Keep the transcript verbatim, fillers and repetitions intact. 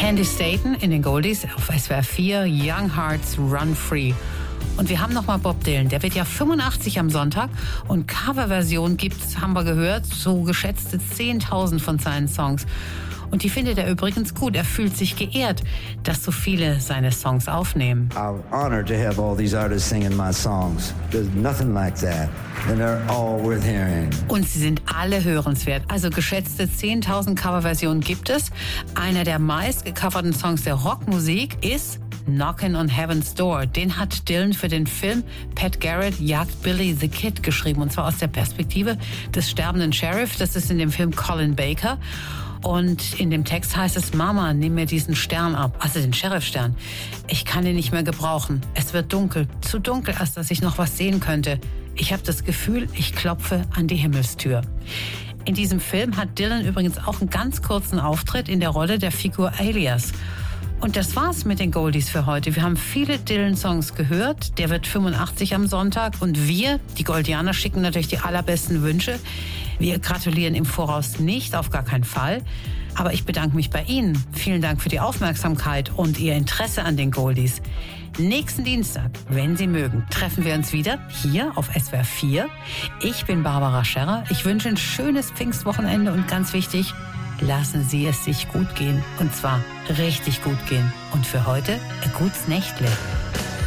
Candy Staton in den Goldies auf S W R vier, Young Hearts Run Free. Und wir haben nochmal Bob Dylan, der wird ja fünfundachtzig am Sonntag und Coverversion gibt's, haben wir gehört, so geschätzte zehntausend von seinen Songs. Und die findet er übrigens gut. Er fühlt sich geehrt, dass so viele seine Songs aufnehmen. I'm honored to have all these artists singing my songs. There's nothing like that. And they're all worth hearing. Und sie sind alle hörenswert. Also geschätzte zehntausend Coverversionen gibt es. Einer der meist gecoverten Songs der Rockmusik ist Knockin' on Heaven's Door. Den hat Dylan für den Film Pat Garrett jagt Billy the Kid geschrieben. Und zwar aus der Perspektive des sterbenden Sheriff. Das ist in dem Film Colin Baker. Und in dem Text heißt es, Mama, nimm mir diesen Stern ab, also den Sheriff-Stern. Ich kann ihn nicht mehr gebrauchen. Es wird dunkel, zu dunkel, als dass ich noch was sehen könnte. Ich habe das Gefühl, ich klopfe an die Himmelstür. In diesem Film hat Dylan übrigens auch einen ganz kurzen Auftritt in der Rolle der Figur Alias. Und das war's mit den Goldies für heute. Wir haben viele Dylan-Songs gehört. Der wird fünfundachtzig am Sonntag. Und wir, die Goldianer, schicken natürlich die allerbesten Wünsche. Wir gratulieren im Voraus nicht, auf gar keinen Fall. Aber ich bedanke mich bei Ihnen. Vielen Dank für die Aufmerksamkeit und Ihr Interesse an den Goldies. Nächsten Dienstag, wenn Sie mögen, treffen wir uns wieder hier auf S W R vier. Ich bin Barbara Scherrer. Ich wünsche ein schönes Pfingstwochenende und ganz wichtig, lassen Sie es sich gut gehen. Und zwar richtig gut gehen. Und für heute ein gutes Nächtle.